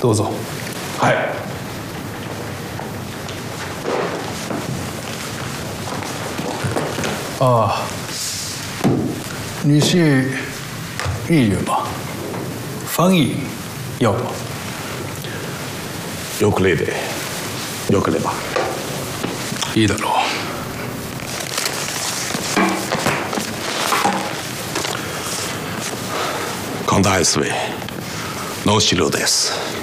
どうぞ。 はい。 啊，你是日语吗？翻译要吗？ よくれでよければ。 いいだろう。 神田 SV の資料です。